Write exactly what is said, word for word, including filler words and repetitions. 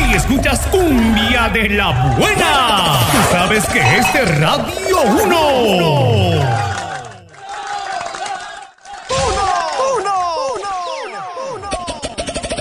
Si escuchas cumbia de la buena, tú sabes que es de Radio uno.